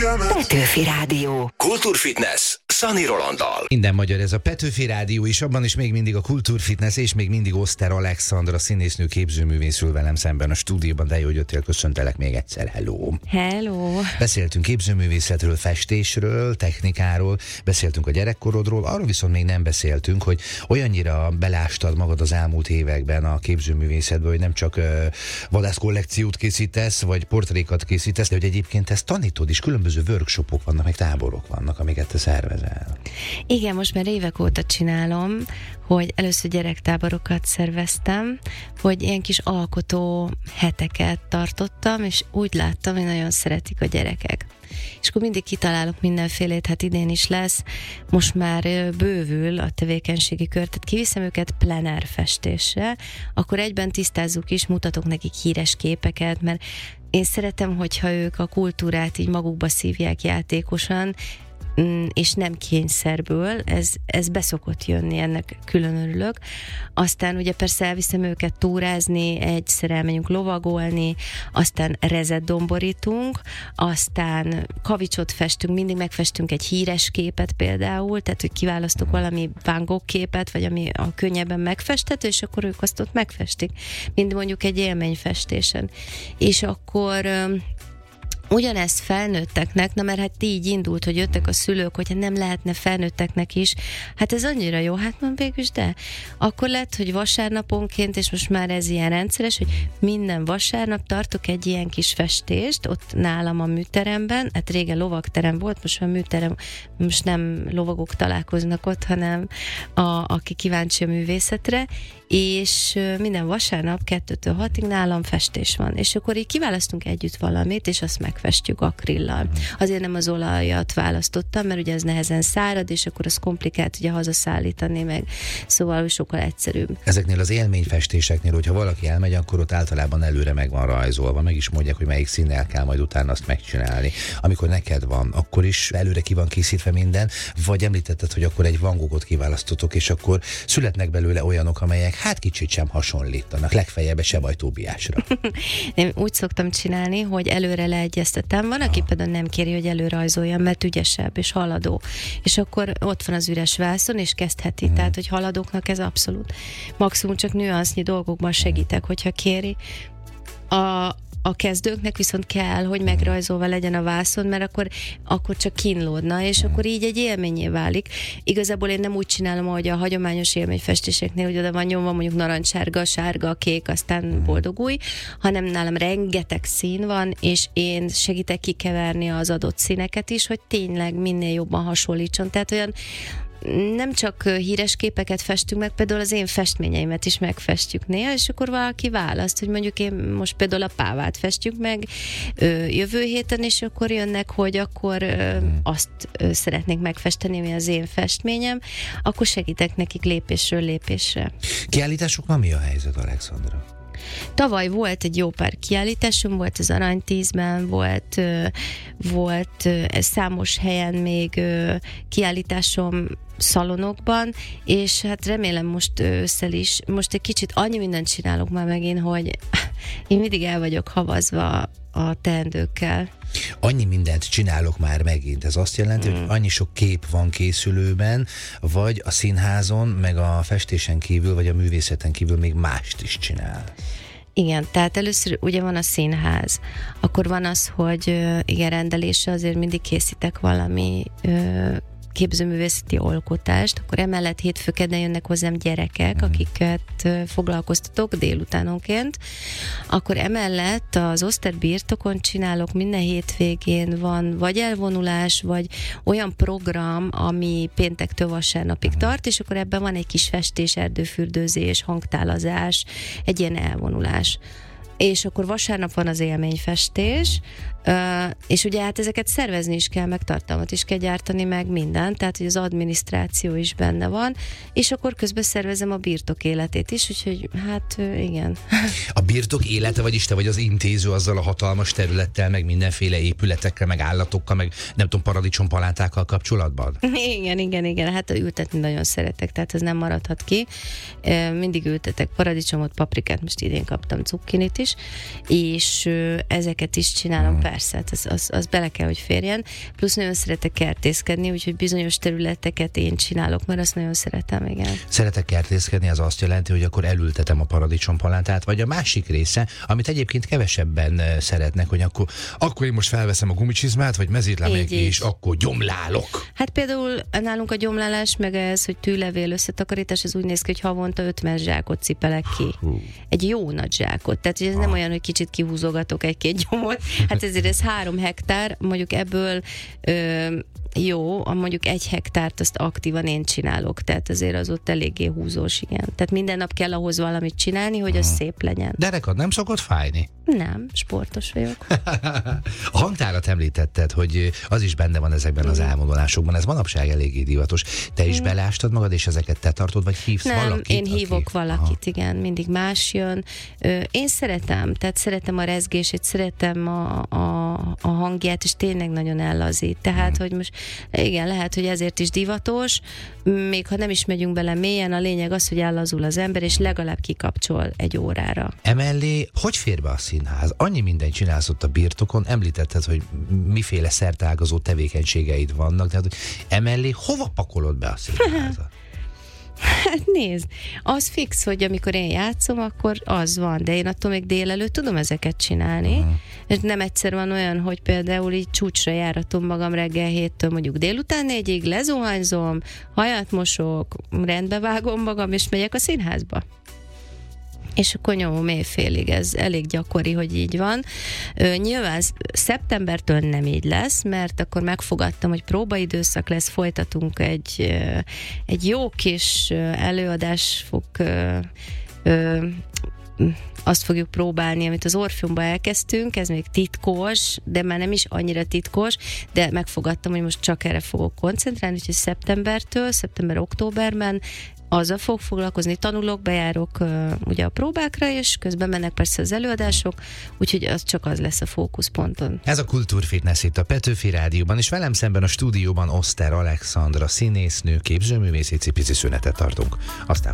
Petőfi Rádió. Kultúrfitness Szani Rolanddal. Minden magyar ez a Petőfi Rádió, és abban is még mindig a Kultúrfitness, és még mindig Oszter Alexandra színésznő, képzőművész ül velem szemben a stúdióban, de jó, hogy jöttél, köszöntelek még egyszer, hello. Hello. Beszéltünk képzőművészetről, festésről, technikáról, beszéltünk a gyerekkorodról, arról viszont még nem beszéltünk, hogy olyannyira belástad magad az elmúlt években a képzőművészetbe, hogy nem csak vadászkollekciót készítesz, vagy portrékat készítesz, de hogy egyébként ezt tanítod is, különböző workshopok vannak, meg táborok vannak, amiket te szervezel. Igen, most már évek óta csinálom, hogy először gyerektáborokat szerveztem, hogy ilyen kis alkotó heteket tartottam, és úgy láttam, hogy nagyon szeretik a gyerekek. És akkor mindig kitalálok mindenfélét, hát idén is lesz, most már bővül a tevékenységi kör, tehát kiviszem őket plenár festésre, akkor egyben tisztázzuk is, mutatok nekik híres képeket, mert én szeretem, hogyha ők a kultúrát így magukba szívják játékosan, és nem kényszerből, ez beszokott jönni, ennek külön örülök. Aztán ugye persze elviszem őket túrázni, egyszer elmegyünk lovagolni, aztán rezet domborítunk, aztán kavicsot festünk, mindig megfestünk egy híres képet például, tehát hogy kiválasztok valami Van Gogh képet, vagy ami a könnyebben megfesthető, és akkor ők azt ott megfestik, mind mondjuk egy élményfestésen. És akkor ugyanezt felnőtteknek, na mert hát így indult, hogy jöttek a szülők, hogyha nem lehetne felnőtteknek is, hát ez annyira jó, hát van végülis, de akkor lett, hogy vasárnaponként, és most már ez ilyen rendszeres, hogy minden vasárnap tartok egy ilyen kis festést, ott nálam a műteremben, hát régen lovagterem volt, most a műterem, most nem lovagok találkoznak ott, hanem aki kíváncsi a művészetre, és minden vasárnap 2-től 6-ig nálam festés van. És akkor így kiválasztunk együtt valamit, és azt megfestjük akrillal. Azért nem az olajat választottam, mert ugye ez nehezen szárad, és akkor az komplikált ugye hazaszállítani meg. Szóval sokkal egyszerűbb. Ezeknél az élményfestéseknél, hogyha valaki elmegy, akkor ott általában előre meg van rajzolva, meg is mondják, hogy melyik színnel kell majd utána azt megcsinálni. Amikor neked van, akkor is előre ki van készítve minden, vagy említetted, hogy akkor egy Van Goghot kiválasztotok, és akkor születnek belőle olyanok, amelyek hát kicsit sem hasonlítanak, legfeljebb egy Sebaj-Tóbiásra. Én úgy szoktam csinálni, hogy előre leegyeztetem. Van, aki például nem kéri, hogy előrajzoljam, mert ügyesebb és haladó. És akkor ott van az üres vászon, és kezdheti. Tehát, hogy haladóknak ez abszolút. Maximum csak nüansznyi dolgokban segítek, hogyha kéri. A kezdőknek viszont kell, hogy megrajzolva legyen a vászon, mert akkor csak kínlódna, és akkor így egy élményé válik. Igazából én nem úgy csinálom, ahogy a hagyományos élményfestéseknél, hogy oda van nyomva mondjuk narancssárga, sárga, kék, aztán boldog új, hanem nálam rengeteg szín van, és én segítek kikeverni az adott színeket is, hogy tényleg minél jobban hasonlítson. Tehát olyan nem csak híres képeket festünk meg, például az én festményeimet is megfestjük néha, és akkor valaki választ, hogy mondjuk én most például a pávát festjük meg jövő héten, és akkor jönnek, hogy akkor azt szeretnék megfesteni, ami az én festményem, akkor segítek nekik lépésről lépésre. Kiállításoknál mi a helyzet, Alexandra? Tavaly volt egy jó pár kiállításunk, volt az Aranytízben, volt számos helyen még kiállításom szalonokban, és hát remélem most ősszel is. Most egy kicsit annyi mindent csinálok már megint, hogy én mindig el vagyok havazva a teendőkkel. Annyi mindent csinálok már megint. Ez azt jelenti, hogy annyi sok kép van készülőben, vagy a színházon, meg a festésen kívül, vagy a művészeten kívül még mást is csinál. Igen, tehát először ugye van a színház, akkor van az, hogy igen, rendelésre azért mindig készítek valami képzőművészeti alkotást, akkor emellett hétfőkedden jönnek hozzám gyerekek, akiket foglalkoztatok délutánonként, akkor emellett az Oszter birtokon csinálok minden hétvégén van vagy elvonulás, vagy olyan program, ami péntektől vasárnapig tart, és akkor ebben van egy kis festés, erdőfürdőzés, hangtálazás, egy ilyen elvonulás. És akkor vasárnap van az élményfestés, és ugye hát ezeket szervezni is kell, meg tartalmat is kell gyártani, meg mindent, tehát hogy az adminisztráció is benne van, és akkor közben szervezem a birtok életét is, úgyhogy hát igen. A birtok élete, vagyis te vagy az intéző azzal a hatalmas területtel, meg mindenféle épületekkel, meg állatokkal, meg nem tudom, paradicsompalántákkal kapcsolatban? Igen, hát ültetni nagyon szeretek, tehát ez nem maradhat ki. Mindig ültetek paradicsomot, paprikát, most idén kaptam cukkinit is, és ezeket is csinálom persze, hát az bele kell, hogy férjen. Plusz nagyon szeretek kertészkedni, úgyhogy bizonyos területeket én csinálok, mert azt nagyon szeretem, igen. Szeretek kertészkedni, az azt jelenti, hogy akkor elültetem a paradicsompalántát, vagy a másik része, amit egyébként kevesebben szeretnek, hogy akkor én most felveszem a gumicsizmát, vagy mezítlámegyek, és akkor gyomlálok. Hát például nálunk a gyomlálás, meg ez, hogy tűlevél összetakarítás, ez úgy néz ki, hogy havonta 50 zsákot cipelek ki. Egy jó nagy zsákot. Tehát ez nem olyan, hogy kicsit kihúzogatok egy-két gyomot. Hát ezért ez 3 hektár, mondjuk ebből mondjuk 1 hektárt azt aktívan én csinálok, tehát azért az ott eléggé húzós, igen. Tehát minden nap kell ahhoz valamit csinálni, hogy az szép legyen. De neked nem szokott fájni? Nem, sportos vagyok. A hangtárat említetted, hogy az is benne van ezekben az elmondolásokban. Ez manapság eléggé divatos. Te is belástad magad, és ezeket te tartod, vagy hívsz valakit? Nem, én hívok valakit, igen. Mindig más jön. Én szeretem a rezgését, szeretem a hangját, és tényleg nagyon ellazít. Tehát, hogy most igen, lehet, hogy ezért is divatos, még ha nem is megyünk bele mélyen, a lényeg az, hogy ellazul az ember, és legalább kikapcsol egy órára. Emellé, hogy fér be a színház? Annyi mindent csinálsz ott a birtokon, említetted, hogy miféle szerteágazó tevékenységeid vannak, tehát hogy emellé hova pakolod be a színházat? Hát nézd, az fix, hogy amikor én játszom, akkor az van, de én attól még délelőtt tudom ezeket csinálni, és nem egyszer van olyan, hogy például így csúcsra járatom magam reggel 7-től mondjuk délután 4-ig, lezuhanyzom, hajat mosok, rendbe vágom magam, és megyek a színházba. És akkor nyomom éjfélig, ez elég gyakori, hogy így van. Nyilván szeptembertől nem így lesz, mert akkor megfogadtam, hogy próbaidőszak lesz, folytatunk egy jó kis előadás azt fogjuk próbálni, amit az Orpheumban elkezdtünk, ez még titkos, de már nem is annyira titkos, de megfogadtam, hogy most csak erre fogok koncentrálni, úgyhogy szeptember-októberben azzal fog foglalkozni, tanulok, bejárok ugye a próbákra, és közben mennek persze az előadások, úgyhogy az lesz a fókuszponton. Ez a Kultúrfitness itt a Petőfi Rádióban, és velem szemben a stúdióban Oszter Alexandra, színésznő, képzőművész, egy pici szünetet tartunk. Aztán